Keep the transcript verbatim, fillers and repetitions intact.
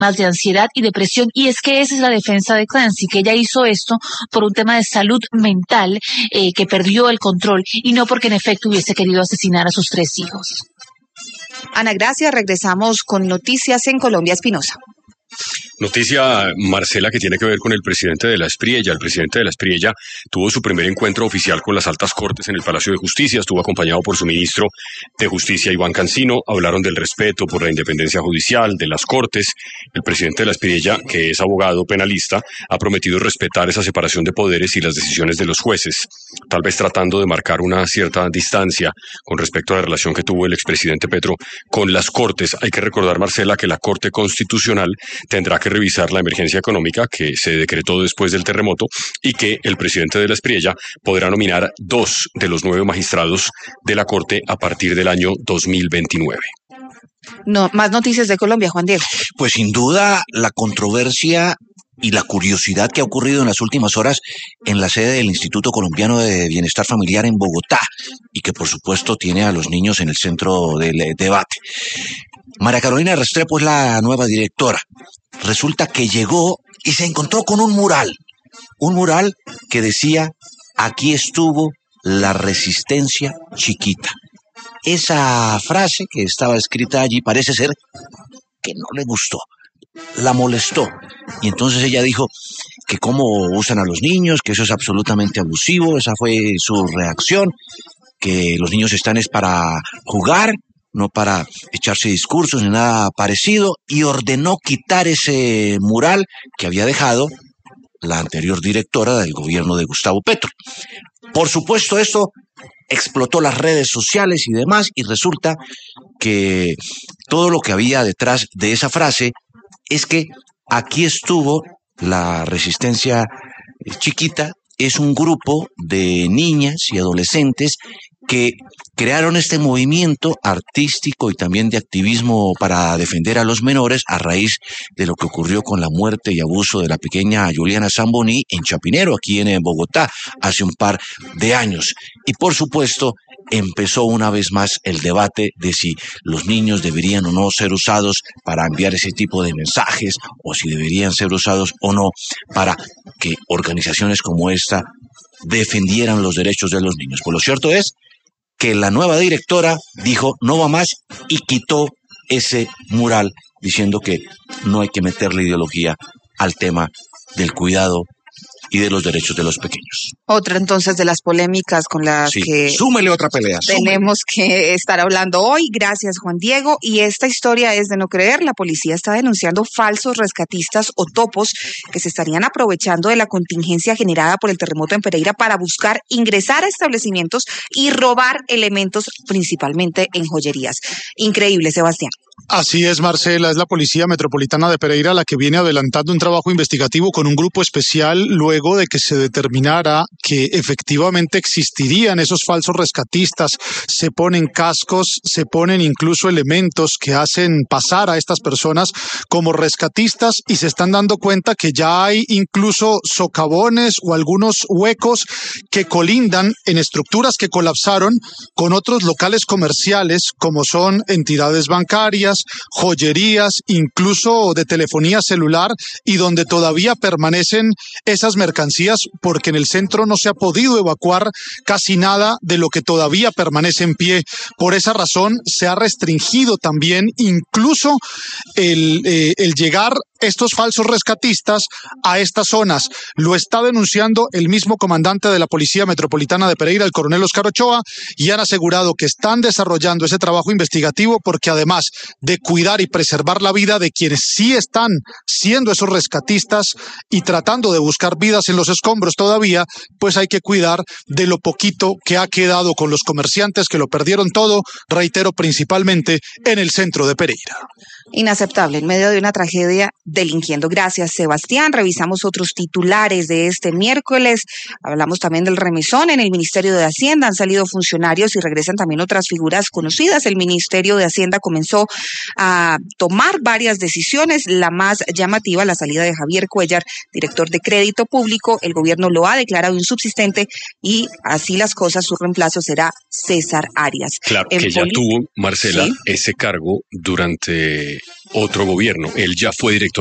más de ansiedad y depresión, y es que esa es la defensa de Clancy, que ella hizo esto por un tema de salud mental, eh, que perdió el control y no porque en efecto hubiese querido asesinar a sus tres hijos. Ana Gracia, regresamos con noticias en Colombia. Espinosa. Noticia, Marcela, que tiene que ver con el presidente de la Espriella. El presidente de la Espriella tuvo su primer encuentro oficial con las altas cortes en el Palacio de Justicia. Estuvo acompañado por su ministro de Justicia, Iván Cancino. Hablaron del respeto por la independencia judicial, de las cortes. El presidente de la Espriella, que es abogado penalista, ha prometido respetar esa separación de poderes y las decisiones de los jueces, tal vez tratando de marcar una cierta distancia con respecto a la relación que tuvo el expresidente Petro con las cortes. Hay que recordar, Marcela, que la Corte Constitucional tendrá que revisar la emergencia económica que se decretó después del terremoto y que el presidente de la Espriella podrá nominar dos de los nueve magistrados de la Corte a partir del año dos mil veintinueve. No, más noticias de Colombia, Juan Diego. Pues sin duda la controversia y la curiosidad que ha ocurrido en las últimas horas en la sede del Instituto Colombiano de Bienestar Familiar en Bogotá y que por supuesto tiene a los niños en el centro del debate. María Carolina Restrepo es la nueva directora. Resulta que llegó y se encontró con un mural, un mural que decía: aquí estuvo la resistencia chiquita. Esa frase que estaba escrita allí parece ser que no le gustó, la molestó. Y entonces ella dijo que cómo usan a los niños, que eso es absolutamente abusivo. Esa fue su reacción, que los niños están es para jugar, no para echarse discursos ni nada parecido, y ordenó quitar ese mural que había dejado la anterior directora del gobierno de Gustavo Petro. Por supuesto, esto explotó las redes sociales y demás, y resulta que todo lo que había detrás de esa frase es que aquí estuvo la resistencia chiquita. Es un grupo de niñas y adolescentes que crearon este movimiento artístico y también de activismo para defender a los menores a raíz de lo que ocurrió con la muerte y abuso de la pequeña Juliana Zamboní en Chapinero, aquí en Bogotá, hace un par de años. Y por supuesto, empezó una vez más el debate de si los niños deberían o no ser usados para enviar ese tipo de mensajes, o si deberían ser usados o no para que organizaciones como esta defendieran los derechos de los niños. Pues lo cierto es que la nueva directora dijo no va más y quitó ese mural diciendo que no hay que meterle ideología al tema del cuidado y de los derechos de los pequeños. Otra entonces de las polémicas con las sí, que súmele otra pelea. Tenemos súmele. que estar hablando hoy. Gracias, Juan Diego. Y esta historia es de no creer. La policía está denunciando falsos rescatistas o topos que se estarían aprovechando de la contingencia generada por el terremoto en Pereira para buscar ingresar a establecimientos y robar elementos, principalmente en joyerías. Increíble, Sebastián. Así es, Marcela, es la Policía Metropolitana de Pereira la que viene adelantando un trabajo investigativo con un grupo especial luego de que se determinara que efectivamente existirían esos falsos rescatistas. Se ponen cascos, se ponen incluso elementos que hacen pasar a estas personas como rescatistas y se están dando cuenta que ya hay incluso socavones o algunos huecos que colindan en estructuras que colapsaron con otros locales comerciales como son entidades bancarias, joyerías, incluso de telefonía celular, y donde todavía permanecen esas mercancías porque en el centro no se ha podido evacuar casi nada de lo que todavía permanece en pie. Por esa razón se ha restringido también incluso el, eh, el llegar estos falsos rescatistas a estas zonas. Lo está denunciando el mismo comandante de la Policía Metropolitana de Pereira, el coronel Oscar Ochoa, y han asegurado que están desarrollando ese trabajo investigativo porque además de cuidar y preservar la vida de quienes sí están siendo esos rescatistas y tratando de buscar vidas en los escombros todavía, pues hay que cuidar de lo poquito que ha quedado con los comerciantes que lo perdieron todo, reitero, principalmente en el centro de Pereira. Inaceptable, en medio de una tragedia delinquiendo. Gracias, Sebastián. Revisamos otros titulares de este miércoles. Hablamos también del remesón en el Ministerio de Hacienda. Han salido funcionarios y regresan también otras figuras conocidas. El Ministerio de Hacienda comenzó a tomar varias decisiones. La más llamativa, la salida de Javier Cuellar, director de Crédito Público. El gobierno lo ha declarado insubsistente y así las cosas, su reemplazo será César Arias. Claro, en que ya poli- tuvo, Marcela, ¿Sí? ese cargo durante otro gobierno. Él ya fue director